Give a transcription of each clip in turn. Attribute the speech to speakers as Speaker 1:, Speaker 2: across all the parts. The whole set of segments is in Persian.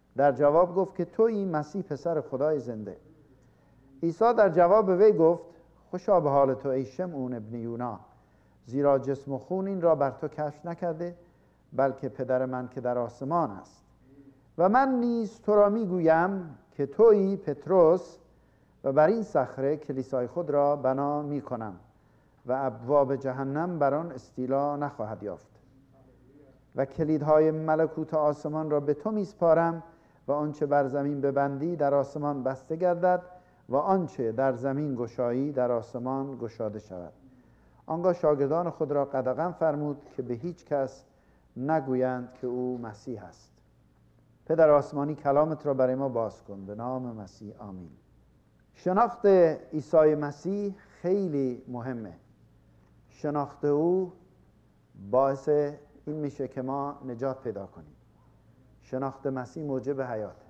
Speaker 1: در جواب گفت که تویی مسیح پسر خدای زنده. عیسی در جواب وی گفت خوشا به حال تو ای شمعون ابن یونا، زیرا جسم و خون این را بر تو کشف نکرده بلکه پدر من که در آسمان است. و من نیز تو را میگویم که تویی پتروس و بر این صخره کلیسای خود را بنا میکنم و ابواب جهنم بر آن استیلا نخواهد یافت. و کلیدهای ملکوت آسمان را به تو میسپارم و آنچه بر زمین ببندی در آسمان بسته گردد و آنچه در زمین گشایی در آسمان گشاده شود. آنگاه شاگردان خود را قدغن فرمود که به هیچ کس نگویند که او مسیح است. پدر آسمانی کلامت را برای ما باز کن، به نام مسیح آمین. شناخت عیسی مسیح خیلی مهمه. شناخت او باعث این میشه که ما نجات پیدا کنیم. شناخت مسیح موجب حیاته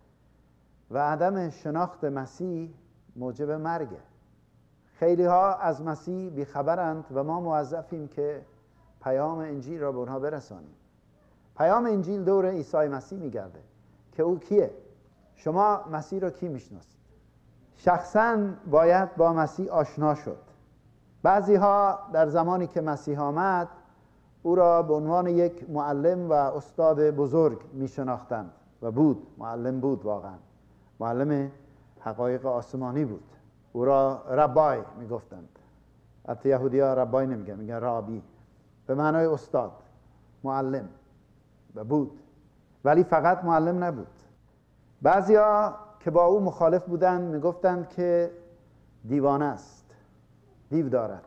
Speaker 1: و عدم شناخت مسیح موجب مرگه. خیلی ها از مسیح بیخبرند و ما موظفیم که پیام انجیل را به اونها برسانیم. پیام انجیل دور عیسی مسیح میگرده که او کیه. شما مسیح را کی میشناسید؟ شخصاً باید با مسیح آشنا شد. بعضی ها در زمانی که مسیح آمد او را به عنوان یک معلم و استاد بزرگ میشناختند و بود، معلم بود، واقعا معلم حقایق آسمانی بود. او را ربای میگفتند. حتی یهودی ها ربای نمیگن، میگن رابی، به معنای استاد، معلم و بود. ولی فقط معلم نبود. بعضی ها که با او مخالف بودند میگفتند که دیوانه است، دیو دارد.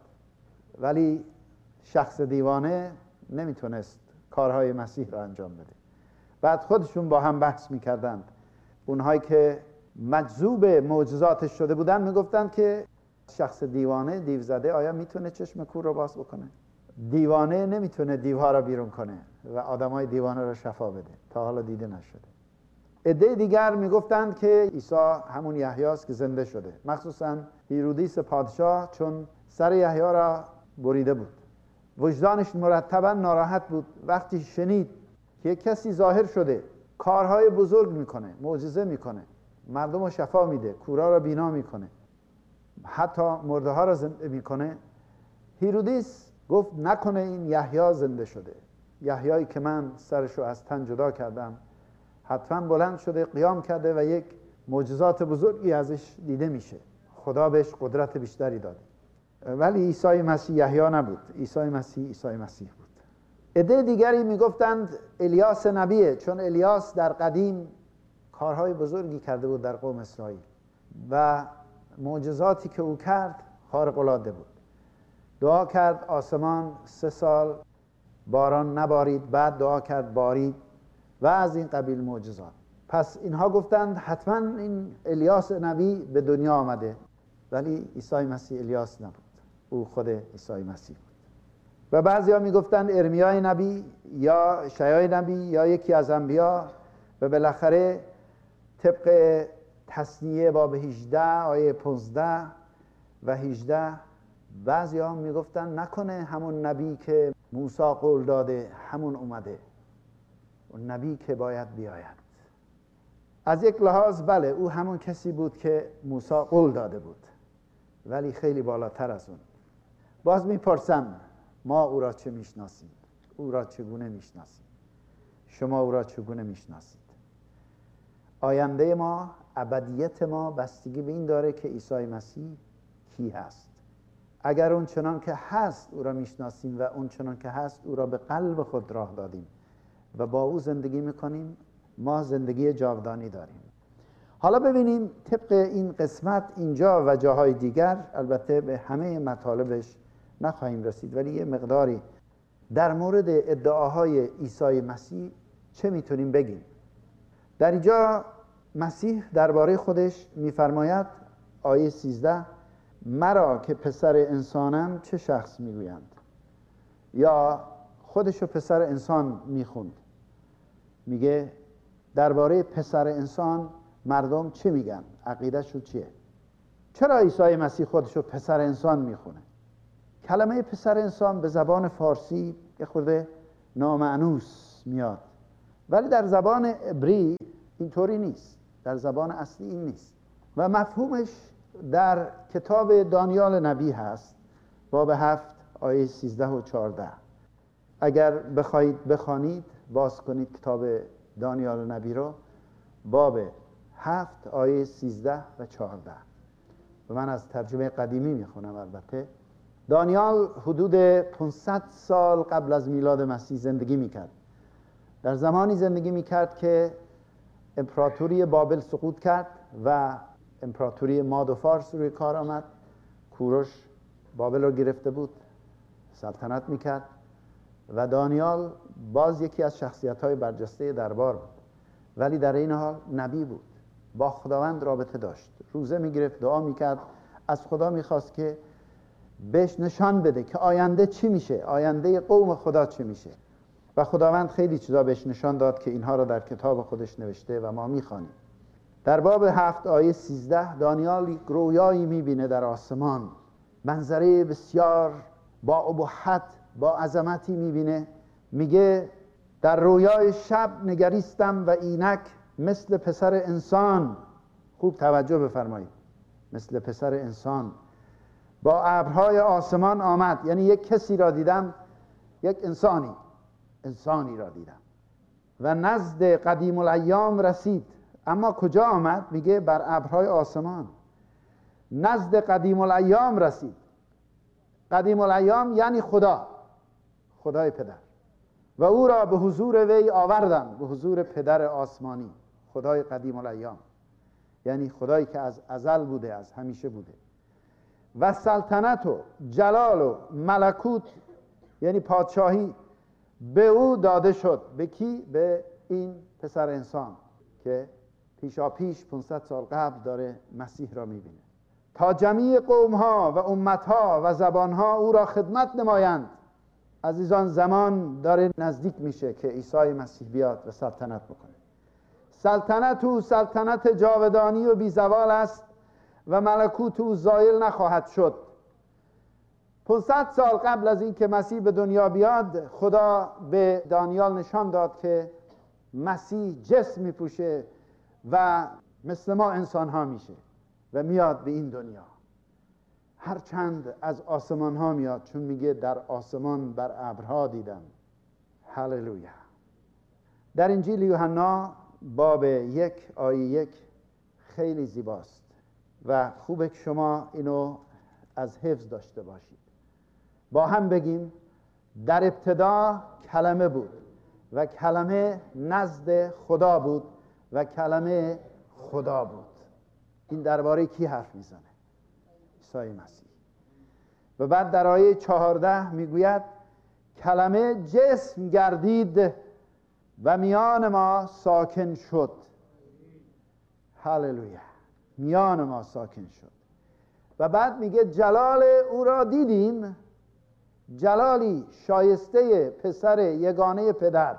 Speaker 1: ولی شخص دیوانه نمیتونست کارهای مسیح را انجام بده. بعد خودشون با هم بحث میکردند. اونهایی که مجذوب معجزاتش شده بودند میگفتند که شخص دیوانه، دیو زده، آیا میتونه چشم کور رو باز بکنه؟ دیوانه نمیتونه دیوها را بیرون کنه و آدمای دیوانه را شفا بده. تا حالا دیده نشده. عده دیگر میگفتند که عیسی همون یحیی است که زنده شده. مخصوصا هیرودیس پادشاه چون سر یحیی را بریده بود، وجدانش مرتبا ناراحت بود. وقتی شنید که کسی ظاهر شده کارهای بزرگ میکنه، معجزه میکنه، مردم رو شفا میده، کورا را بینا میکنه، حتی مرده ها را زنده میکنه، هیرودیس گفت نکنه این یحیی زنده شده. یحیی که من سرشو از تن جدا کردم حتما بلند شده، قیام کرده و یک معجزات بزرگی ازش دیده میشه. خدا بهش قدرت بیشتری داده. ولی عیسی مسیح یحیی نبود. عیسی مسیح بود. عده دیگری میگفتند الیاس نبیه، چون الیاس در قدیم کارهای بزرگی کرده بود در قوم اسرائیل و معجزاتی که او کرد خارق العاده بود. دعا کرد آسمان 3 سال باران نبارید، بعد دعا کرد بارید و از این قبیل معجزات. پس اینها گفتند حتما این الیاس نبی به دنیا آمده. ولی عیسی مسیح الیاس نبود، او خود عیسی مسیح بود. و بعضیا میگفتند ارمیای نبی یا شیای نبی یا یکی از انبیا. و بالاخره طبق تثنیه باب 18 آیه 15 و 18 بعضیا میگفتند نکنه همون نبی که موسی قول داده همون اومده، اون نبی که باید بیاید. از یک لحاظ بله، او همون کسی بود که موسی قول داده بود، ولی خیلی بالاتر از اون. باز میپرسم ما او را چه میشناسیم؟ او را چگونه میشناسیم؟ شما او را چگونه میشناسید؟ آینده ما، ابدیت ما بستگی به این داره که عیسی مسیح کی هست. اگر اون چنان که هست او را میشناسیم و اون چنان که هست او را به قلب خود راه دادیم و با او زندگی میکنیم، ما زندگی جاودانی داریم. حالا ببینیم طبق این قسمت اینجا و جاهای دیگر، البته به همه مطالبش نخواهیم رسید، ولی یه مقداری در مورد ادعاهای عیسی مسیح چه میتونیم بگیم. در اینجا مسیح درباره خودش میفرماید آیه 13 مرا که پسر انسانم چه شخص میگویند؟ یا خودشو پسر انسان میخوند، میگه درباره پسر انسان مردم چه میگن؟ عقیدهشون چیه؟ چرا عیسی مسیح خودشو پسر انسان میخونه؟ کلمه پسر انسان به زبان فارسی یه خورده نامعنوس میاد، ولی در زبان عبری اینطوری نیست، در زبان اصلی این نیست و مفهومش در کتاب دانیال نبی هست، باب 7 آیه 13 و 14. اگر بخواید بخوانید، باز کنید کتاب دانیال نبی رو، باب 7 آیه 13 و 14. و من از ترجمه قدیمی میخونم. البته دانیال حدود 500 سال قبل از میلاد مسیح زندگی میکرد. در زمانی زندگی میکرد که امپراتوری بابل سقوط کرد و امپراتوری ماد و فارس روی کار آمد. کوروش بابل رو گرفته بود، سلطنت میکرد و دانیال باز یکی از شخصیت‌های برجسته دربار بود، ولی در این حال نبی بود، با خداوند رابطه داشت، روزه میگرفت، دعا میکرد، از خدا میخواست که بهش نشان بده که آینده چی میشه، آینده قوم خدا چی میشه. و خداوند خیلی چیزا بهش نشان داد که اینها را در کتاب خودش نوشته و ما میخوانیم. در باب 7 آیه 13 دانیال یک رویایی میبینه در آسمان، منظره بسیار با ابهت، با عظمتی میبینه. میگه در رویای شب نگریستم و اینک مثل پسر انسان، خوب توجه بفرمایید، مثل پسر انسان با ابرهای آسمان آمد. یعنی یک کسی را دیدم، یک انسانی را دیدم و نزد قدیم الایام رسید. اما کجا آمد؟ میگه بر ابرهای آسمان، نزد قدیم الایام رسید. قدیم الایام یعنی خدای پدر، و او را به حضور وی آوردم، به حضور پدر آسمانی، خدای قدیم الایام، یعنی خدایی که از ازل بوده، از همیشه بوده. و سلطنت و جلال و ملکوت، یعنی پادشاهی، به او داده شد. به کی؟ به این پسر انسان که پیشاپیش 500 سال قبل داره مسیح را میبینه. تا جمیع قومها و امتها و زبانها او را خدمت نمایند. عزیزان، زمان داره نزدیک میشه که عیسی مسیح بیاد و سلطنت بکنه. سلطنت او سلطنت جاودانی و بی زوال است و ملکوت او زایل نخواهد شد. 500 سال قبل از این که مسیح به دنیا بیاد، خدا به دانیال نشان داد که مسیح جسم میپوشه و مثل ما انسان ها میشه و میاد به این دنیا. هرچند از آسمان ها میاد، چون میگه در آسمان بر ابرها دیدم. هللویا. در انجیل یوحنا باب 1 آیه 1 خیلی زیباست و خوبه که شما اینو از حفظ داشته باشید. با هم بگیم: در ابتدا کلمه بود و کلمه نزد خدا بود و کلمه خدا بود. این درباره کی حرف میزنه؟ عیسی مسیح. و بعد در آیه 14 میگوید کلمه جسم گردید و میان ما ساکن شد. هللویا. میان ما ساکن شد. و بعد میگه جلال او را دیدیم، جلالی شایسته پسر یگانه پدر.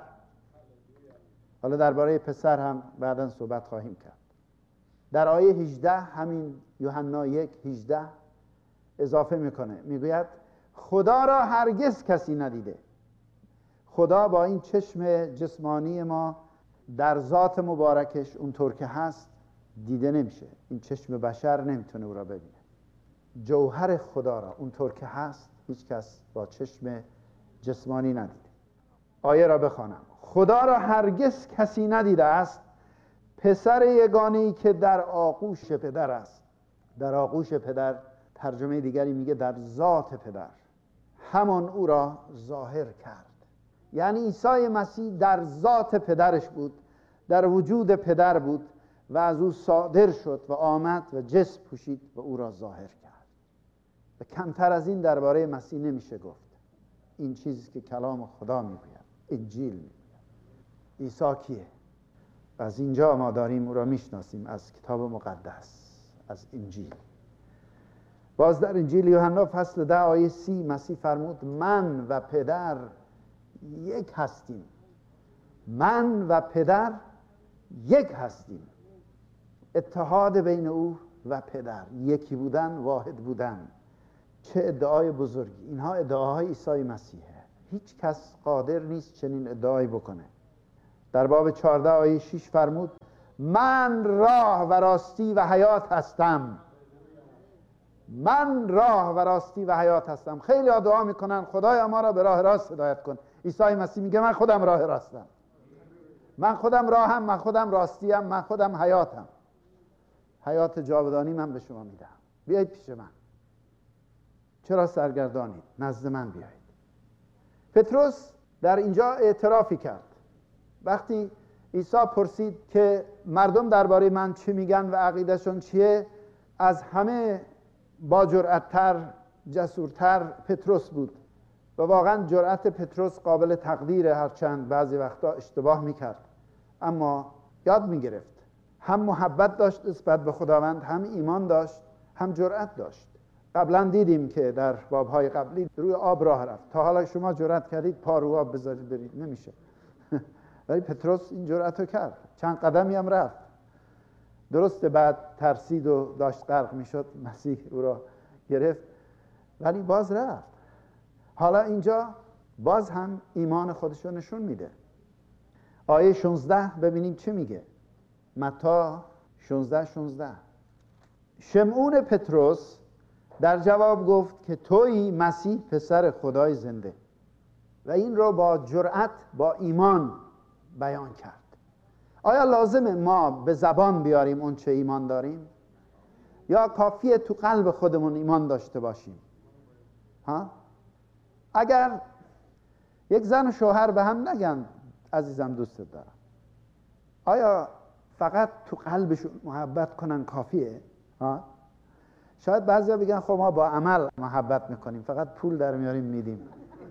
Speaker 1: حالا درباره پسر هم بعداً صحبت خواهیم کرد. در آیه 18 همین یوحنا 1:18 اضافه میکنه، میگوید خدا را هرگز کسی ندیده. خدا با این چشم جسمانی ما در ذات مبارکش اونطور که هست دیده نمیشه. این چشم بشر نمیتونه او را ببینه. جوهر خدا را اونطور که هست هیچ کس با چشم جسمانی ندیده. آیه را بخوانم: خدا را هرگز کسی ندیده است، پسر یگانه‌ای که در آغوش پدر است. در آغوش پدر، ترجمه دیگری میگه در ذات پدر، همان او را ظاهر کرد. یعنی عیسی مسیح در ذات پدرش بود، در وجود پدر بود و از او صادر شد و آمد و جسم پوشید و او را ظاهر کرد. و کمتر از این درباره مسیح نمیشه گفت. این چیزی که کلام خدا میگوید، انجیل میگوید. عیسی کیه؟ از اینجا ما داریم او را میشناسیم، از کتاب مقدس، از انجیل. باز در انجیل یوحنا فصل 10 آیه 30 مسیح فرمود من و پدر یک هستیم. من و پدر یک هستیم. اتحاد بین او و پدر، یکی بودن، واحد بودن. چه ادعای بزرگی! اینها ادعاهای عیسی مسیحه. هیچ کس قادر نیست چنین ادعایی بکنه. در باب 14 آیه 6 فرمود من راه و راستی و حیات هستم. من راه و راستی و حیات هستم. خیلی ها دعا میکنن خدایا ما را به راه راست هدایت کن. عیسی مسیح میگه من خودم راه راستم، من خودم راهم، من خودم راستیم، من خودم حیاتم. حیات جاودانی من به شما میدم. بیایید پیش من. چرا سرگردانید؟ نزد من بیایید. پتروس در اینجا اعترافی کرد. وقتی عیسی پرسید که مردم درباره من چی میگن و عقیدهشون چیه، از همه با جرأت‌تر، جسورتر پتروس بود و واقعا جرأت پتروس قابل تقدیره، هرچند بعضی وقتا اشتباه میکرد اما یاد میگرفت. هم محبت داشت نسبت به خداوند، هم ایمان داشت، هم جرأت داشت. قبلا دیدیم که در بابهای قبلی روی آب راه رفت. تا حالا شما جرأت کردید پا رو آب بذارید برید؟ نمیشه. ولی پتروس این جرأت رو کرد، چند قدمی هم رفت. درسته بعد ترسید و داشت غرق میشد، مسیح او را گرفت، ولی باز رفت. حالا اینجا باز هم ایمان خودش رو نشون میده. آیه 16 ببینیم چه میگه. متی 16:16 شمعون پتروس در جواب گفت که تویی مسیح پسر خدای زنده. و این رو با جرأت، با ایمان بیان کرد. آیا لازمه ما به زبان بیاریم اون چه ایمان داریم؟ یا کافیه تو قلب خودمون ایمان داشته باشیم؟ اگر یک زن و شوهر به هم نگن عزیزم دوستت دارم، آیا فقط تو قلبشون محبت کنن کافیه؟ شاید بعضیا بگن خب ما با عمل محبت میکنیم، فقط پول در میاریم میدیم.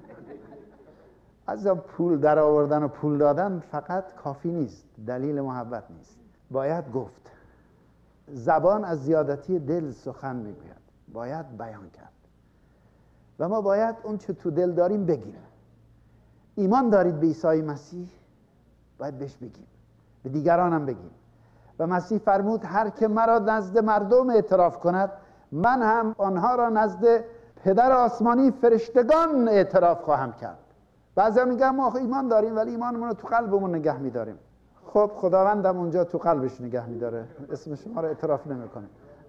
Speaker 1: از پول در آوردن و پول دادن فقط کافی نیست، دلیل محبت نیست. باید گفت. زبان از زیادتی دل سخن میگوید، باید بیان کرد و ما باید اون چه تو دل داریم بگیم. ایمان دارید به عیسی مسیح؟ باید بهش بگیم، به دیگران هم بگیم. و مسیح فرمود هر که مرا نزد مردم اعتراف کند، من هم آنها را نزد پدر آسمانی فرشتگان اعتراف خواهم کرد. بعضی میگن ما ایمان داریم ولی ایمانمون رو تو قلبمون نگه میداریم. خب خداوندم اونجا تو قلبش نگه میداره، اسم شما رو اعتراف نمیکنه.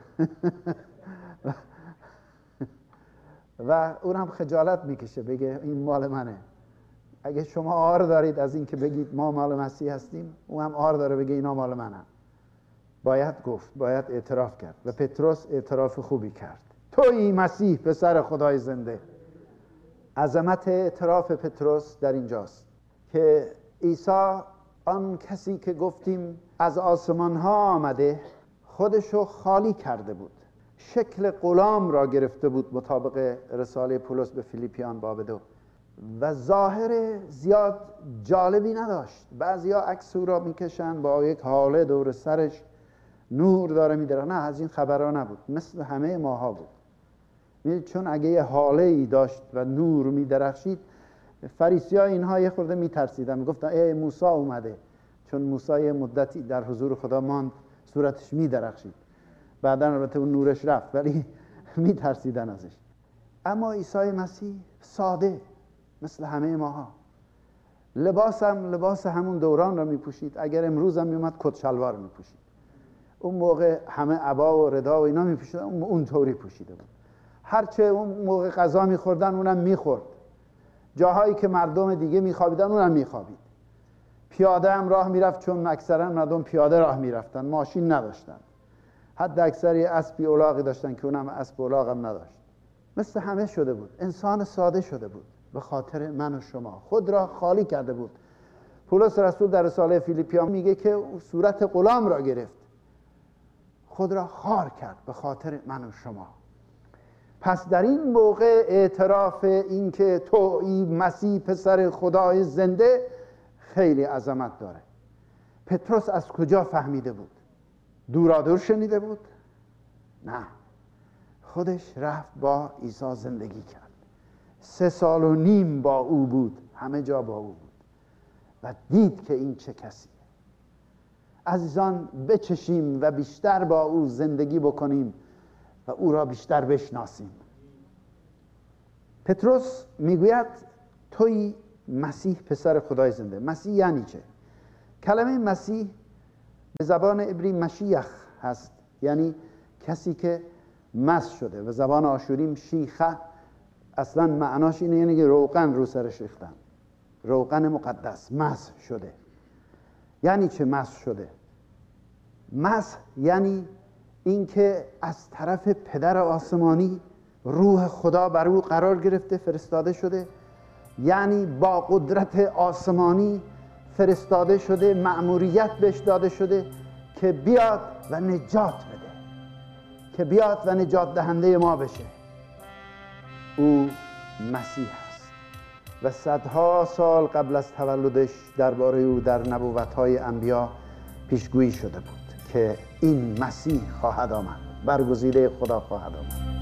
Speaker 1: و اونم خجالت میکشه بگه این مال منه. اگه شما عار دارید از این که بگید ما مال مسیح هستیم، اون هم عار داره بگه اینا مال منه. باید گفت، باید اعتراف کرد و پتروس اعتراف خوبی کرد. تویی مسیح پسر خدای زنده. عظمت اعتراف پتروس در اینجاست که عیسی آن کسی که گفتیم از آسمان ها آمده خودشو خالی کرده بود، شکل غلام را گرفته بود مطابق رساله پولس به فیلیپیان باب 2 و ظاهر زیاد جالبی نداشت. بعضیا عکس او را میکشن با یک حاله دور سرش نور داره میدره. نه، از این خبرها نبود، مثل همه ماها بود. چون اگه یه حاله ای داشت و نور میدرخشید، فریسی‌ها اینها یه خورده میترسیدن، میگفتن ای موسی اومده، چون موسی یه مدتی در حضور خدا ماند صورتش میدرخشید. بعدا البته اون نورش رفت ولی میترسیدن ازش. اما عیسی مسیح ساده مثل همه ماها، لباسم لباس همون دوران را میپوشید. اگر امروز هم میومد کت شلوار میپوشید. اون موقع همه عبا و ردا و اینا میپوشیدن، اون طوری پوشیده بود. هرچه اون موقع غذا میخوردن اونم میخورد. جاهایی که مردم دیگه میخوابیدن اونم میخوابید. پیاده هم راه میرفت، چون اکثرا مردم پیاده راه میرفتن، ماشین نداشتن. حد اکثری اسبی الاغی داشتن که اونم اسب الاغ هم نداشت. مثل همه شده بود، انسان ساده شده بود. به خاطر من و شما خود را خالی کرده بود. پولس رسول در رساله فیلیپیان میگه که صورت غلام را گرفت، خود را خار کرد به خاطر من و شما. پس در این موقع اعتراف این که تویی مسیح پسر خدای زنده خیلی عظمت داره. پتروس از کجا فهمیده بود؟ دورادور شنیده بود؟ نه، خودش رفت با عیسی زندگی کرد. 3.5 سال با او بود، همه جا با او بود و دید که این چه کسیه. عزیزان بچشیم و بیشتر با او زندگی بکنیم و او را بیشتر بشناسیم. پتروس میگوید توی مسیح پسر خدای زنده. مسیح یعنی چه؟ کلمه مسیح به زبان عبری مشیخ هست، یعنی کسی که مس شده. به زبان آشوری مشیخه اصلا معناش اینه، یعنی که روغن رو سرش ریختن، روغن مقدس، مس شده. یعنی چه مس شده؟ مس یعنی اینکه از طرف پدر آسمانی روح خدا بر او قرار گرفته، فرستاده شده، یعنی با قدرت آسمانی فرستاده شده، مأموریت بهش داده شده که بیاد و نجات بده، که بیاد و نجات دهنده ما بشه. او مسیح است و صدها سال قبل از تولدش درباره او در نبوت‌های انبیا پیشگویی شده بود که این مسیح خواهد آمد، برگزیده خدا خواهد آمد.